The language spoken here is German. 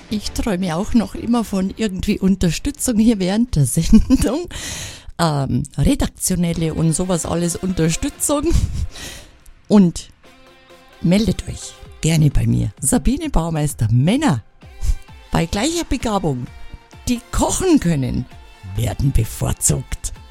Ich träume auch noch immer von irgendwie Unterstützung hier während der Sendung. Redaktionelle und sowas alles Unterstützung. Und meldet euch gerne bei mir. Sabine Baumeister, Männer bei gleicher Begabung, die kochen können, werden bevorzugt.